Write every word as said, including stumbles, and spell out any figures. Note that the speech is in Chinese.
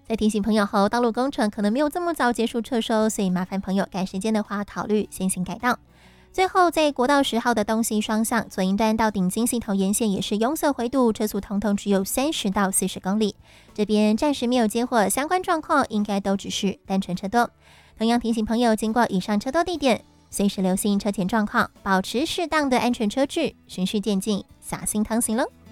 在提醒朋友后，道路工程可能没有这么早结束撤收，所以麻烦朋友赶时间的话，考虑先行改道。最后，在国道十号的东西双向左营段到顶金系统沿线也是拥塞回堵，车速通通只有三十到四十公里。这边暂时没有接获相关状况，应该都只是单纯车多。同样提醒朋友，经过以上车多地点，随时留心车前状况，保持适当的安全车距，循序渐进，小心通行喽。